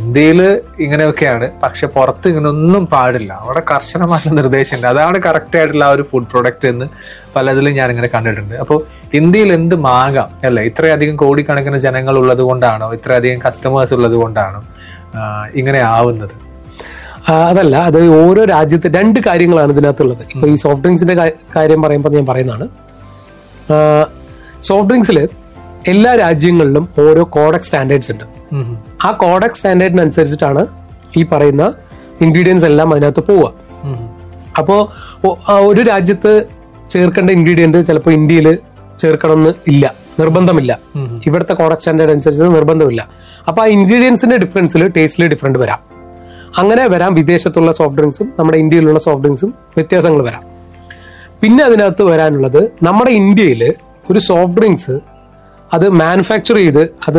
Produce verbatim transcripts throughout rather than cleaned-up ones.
ഇന്ത്യയിൽ ഇങ്ങനെയൊക്കെയാണ്, പക്ഷെ പുറത്ത് ഇങ്ങനെ ഒന്നും പാടില്ല. അവിടെ കർശനമായിട്ടുള്ള നിർദ്ദേശമുണ്ട്. അതാണ് കറക്റ്റ് ആയിട്ടുള്ള ആ ഒരു ഫുഡ് പ്രൊഡക്റ്റ് എന്ന് പലതിലും ഞാൻ ഇങ്ങനെ കണ്ടിട്ടുണ്ട്. അപ്പോൾ ഇന്ത്യയിൽ എന്തും ആകാം അല്ലെ? ഇത്രയധികം കോടിക്കണക്കിന് ജനങ്ങൾ ഉള്ളത് കൊണ്ടാണോ, ഇത്രയധികം കസ്റ്റമേഴ്സ് ഉള്ളത് കൊണ്ടാണോ ഇങ്ങനെ ആവുന്നത്? അതല്ല, അത് ഓരോ രാജ്യത്ത് രണ്ട് കാര്യങ്ങളാണ് ഇതിനകത്തുള്ളത്. ഇപ്പൊ ഈ സോഫ്റ്റ് ഡ്രിങ്ക്സിന്റെ കാര്യം പറയുമ്പോൾ ഞാൻ പറയുന്നതാണ്, സോഫ്റ്റ് ഡ്രിങ്ക്സിൽ എല്ലാ രാജ്യങ്ങളിലും ഓരോ കോഡക്സ് സ്റ്റാൻഡേർഡ്സ് ഉണ്ട്. ആ കോഡക്സ് സ്റ്റാൻഡേർഡിനനുസരിച്ചിട്ടാണ് ഈ പറയുന്ന ഇൻഗ്രീഡിയൻസ് എല്ലാം അതിനകത്ത് പോവുക. അപ്പോ ഒരു രാജ്യത്ത് ചേർക്കേണ്ട ഇൻഗ്രീഡിയന്റ് ചിലപ്പോൾ ഇന്ത്യയിൽ ചേർക്കണം എന്ന് ഇല്ല, നിർബന്ധമില്ല. ഇവിടുത്തെ കോഡക്സ് സ്റ്റാൻഡേർഡ് അനുസരിച്ച് നിർബന്ധമില്ല. അപ്പൊ ആ ഇൻഗ്രീഡിയൻസിന്റെ ഡിഫറൻസിൽ ടേസ്റ്റിൽ ഡിഫറൻറ്റ് വരാം. അങ്ങനെ വരാം. വിദേശത്തുള്ള സോഫ്റ്റ് ഡ്രിങ്ക്സും നമ്മുടെ ഇന്ത്യയിലുള്ള സോഫ്റ്റ് ഡ്രിങ്ക്സും വ്യത്യാസങ്ങൾ വരാം. പിന്നെ അതിനകത്ത് വരാനുള്ളത്, നമ്മുടെ ഇന്ത്യയിൽ ഒരു സോഫ്റ്റ് ഡ്രിങ്ക്സ് അത് മാനുഫാക്ചർ ചെയ്ത് അത്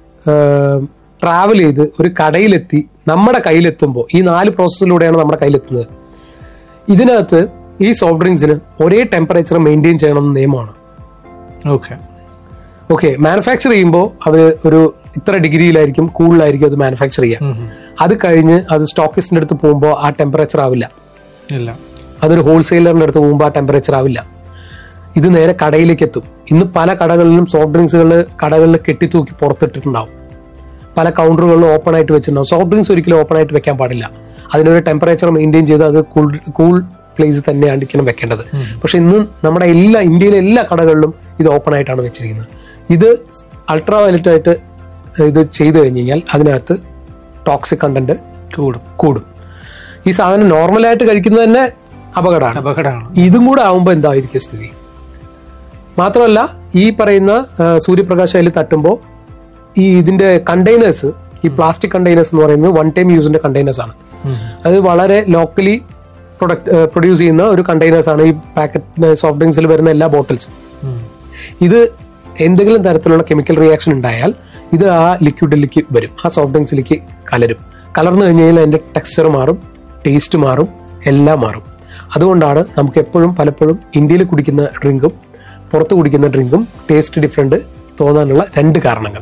ട്രാവൽ ചെയ്ത് ഒരു കടയിലെത്തി നമ്മുടെ കയ്യിലെത്തുമ്പോൾ ഈ നാല് പ്രോസസ്സിലൂടെയാണ് നമ്മുടെ കയ്യിലെത്തുന്നത്. ഇതിനകത്ത് ഈ സോഫ്റ്റ് ഡ്രിങ്ക്സിന് ഒരേ ടെമ്പറേച്ചർ മെയിൻറ്റെയിൻ ചെയ്യണമെന്ന് നിയമമാണ്. ഓക്കെ ഓക്കെ മാനുഫാക്ചർ ചെയ്യുമ്പോൾ അവർ ഒരു ഇത്ര ഡിഗ്രിയിലായിരിക്കും, കൂളിലായിരിക്കും അത് മാനുഫാക്ചർ ചെയ്യാം. അത് കഴിഞ്ഞ് അത് സ്റ്റോക്കിസ്റ്റിന്റെ അടുത്ത് പോകുമ്പോൾ ആ ടെമ്പറേച്ചർ ആവില്ല. അതൊരു ഹോൾസെയിലറിന്റെ അടുത്ത് പോകുമ്പോൾ ആ ടെമ്പറേച്ചർ ആവില്ല. ഇത് നേരെ കടയിലേക്ക് എത്തും. ഇന്ന് പല കടകളിലും സോഫ്റ്റ് ഡ്രിങ്ക്സുകൾ കടകളിൽ കെട്ടിത്തൂക്കി പുറത്തിട്ടിട്ടുണ്ടാവും. പല കൗണ്ടറുകളിലും ഓപ്പൺ ആയിട്ട് വെച്ചിട്ടുണ്ടാവും. സോഫ്റ്റ് ഡ്രിങ്ക്സ് ഒരിക്കലും ഓപ്പൺ ആയിട്ട് വെക്കാൻ പാടില്ല. അതിനൊരു ടെമ്പറേച്ചർ മെയിൻറ്റെയിൻ ചെയ്ത് അത് കൂൾ കൂൾ പ്ലേസ് തന്നെയായിരിക്കണം വെക്കേണ്ടത്. പക്ഷെ ഇന്ന് നമ്മുടെ എല്ലാ ഇന്ത്യയിലെ എല്ലാ കടകളിലും ഇത് ഓപ്പൺ ആയിട്ടാണ് വെച്ചിരിക്കുന്നത്. ഇത് അൾട്രാ വയലറ്റ് ആയിട്ട് ഇത് ചെയ്തു കഴിഞ്ഞ് കഴിഞ്ഞാൽ അതിനകത്ത് ടോക്സിക് കണ്ടന്റ് കൂടും കൂടും ഈ സാധനം നോർമലായിട്ട് കഴിക്കുന്നത് തന്നെ അപകടമാണ് അപകടമാണ് ഇതും കൂടെ ആവുമ്പോൾ എന്തായിരിക്കും സ്ഥിതി? മാത്രമല്ല, ഈ പറയുന്ന സൂര്യപ്രകാശം അതിൽ തട്ടുമ്പോൾ ഈ ഇതിന്റെ കണ്ടെയ്നേഴ്സ്, ഈ പ്ലാസ്റ്റിക് കണ്ടെയ്നേഴ്സ് എന്ന് പറയുന്നത് വൺ ടൈം യൂസിന്റെ കണ്ടെയ്നേഴ്സ് ആണ്. അത് വളരെ ലോക്കലി പ്രൊഡക്ട് പ്രൊഡ്യൂസ് ചെയ്യുന്ന ഒരു കണ്ടെയ്നേഴ്സ് ആണ് ഈ പാക്കറ്റ് സോഫ്റ്റ് ഡ്രിങ്ക്സിൽ വരുന്ന എല്ലാ ബോട്ടിൽസും. ഇത് എന്തെങ്കിലും തരത്തിലുള്ള കെമിക്കൽ റിയാക്ഷൻ ഉണ്ടായാൽ ഇത് ആ ലിക്വിഡിലേക്ക് വരും, ആ സോഫ്റ്റ് ഡ്രിങ്ക്സിലേക്ക് കലരും. കലർന്നു കഴിഞ്ഞ് കഴിഞ്ഞാൽ അതിന്റെ ടെക്സ്ചർ മാറും, ടേസ്റ്റ് മാറും, എല്ലാം മാറും. അതുകൊണ്ടാണ് നമുക്ക് എപ്പോഴും പലപ്പോഴും ഇന്ത്യയിൽ കുടിക്കുന്ന ഡ്രിങ്കും പുറത്ത് കുടിക്കുന്ന ഡ്രിങ്കും ടേസ്റ്റ് ഡിഫറെന്റ് തോന്നാനുള്ള രണ്ട് കാരണങ്ങൾ.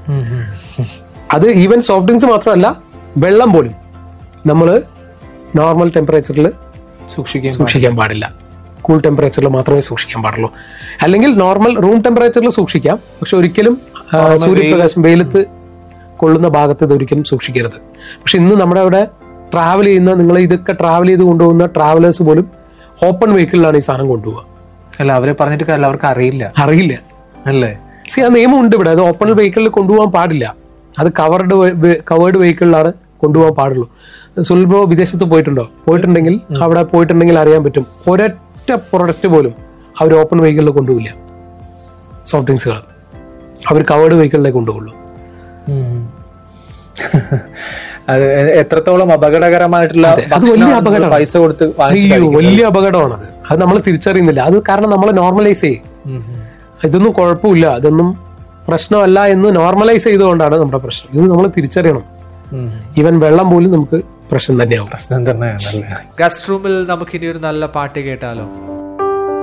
അത് ഈവൻ സോഫ്റ്റ് ഡ്രിങ്ക്സ് മാത്രമല്ല, വെള്ളം പോലും നമ്മൾ നോർമൽ ടെമ്പറേച്ചറിൽ സൂക്ഷിക്കാൻ സൂക്ഷിക്കാൻ പാടില്ല. കൂൾ ടെമ്പറേച്ചറിൽ മാത്രമേ സൂക്ഷിക്കാൻ പാടുള്ളൂ. അല്ലെങ്കിൽ നോർമൽ റൂം ടെമ്പറേച്ചറിൽ സൂക്ഷിക്കാം, പക്ഷെ ഒരിക്കലും സൂര്യപ്രകാശം വെയിലത്ത് കൊള്ളുന്ന ഭാഗത്ത് ഇത് ഒരിക്കലും സൂക്ഷിക്കരുത്. പക്ഷെ ഇന്ന് നമ്മുടെ അവിടെ ട്രാവൽ ചെയ്യുന്ന, നിങ്ങൾ ഇതൊക്കെ ട്രാവൽ ചെയ്ത് കൊണ്ടുപോകുന്ന ട്രാവലേഴ്സ് പോലും ഓപ്പൺ വെഹിക്കിളിലാണ് ഈ സാധനം കൊണ്ടുപോകുക. അല്ല, അവരെ പറഞ്ഞിട്ട് കാര്യമില്ല, അവർക്ക് അറിയില്ല അറിയില്ല അല്ലേ? സി ആ നിയമം ഉണ്ട് ഇവിടെ. അത് ഓപ്പൺ വെഹിക്കിളിൽ കൊണ്ടുപോകാൻ പാടില്ല. അത് കവർഡ് കവേർഡ് വെഹിക്കിളിലാണ് കൊണ്ടുപോകാൻ പാടുള്ളൂ. സുൽഭോ വിദേശത്ത് പോയിട്ടുണ്ടോ? പോയിട്ടുണ്ടെങ്കിൽ അവിടെ പോയിട്ടുണ്ടെങ്കിൽ അറിയാൻ പറ്റും. ഒരൊറ്റ പ്രൊഡക്റ്റ് പോലും അവർ ഓപ്പൺ വെഹിക്കിളിൽ കൊണ്ടുപോകില്ല. സോഫ്റ്റ് ഡ്രിങ്ക്സുകൾ അവർ കവേർഡ് വെഹിക്കിളിലേക്ക് കൊണ്ടുപോകുള്ളൂ. അത് എത്രത്തോളം അപകടകരമായിട്ടുള്ള, അത് വലിയ അപകടം, പൈസ കൊടുത്ത് വലിയ അപകടമാണത്. അത് നമ്മൾ തിരിച്ചറിയുന്നില്ല. അത് കാരണം നമ്മൾ നോർമലൈസ് ചെയ്യും. ഇതൊന്നും കുഴപ്പമില്ല, ഇതൊന്നും പ്രശ്നമല്ല എന്ന് നോർമലൈസ് ചെയ്തുകൊണ്ടാണ് നമ്മുടെ പ്രശ്നം. ഇത് നമ്മൾ തിരിച്ചറിയണം. ഈവൻ വെള്ളം പോലും നമുക്ക് പ്രശ്നം തന്നെയാവും. പ്രശ്നം തന്നെയാണല്ലേ. ഗസ്റ്റ് റൂമിൽ നമുക്ക് ഇനി ഒരു നല്ല പാട്ട് കേട്ടാലോ?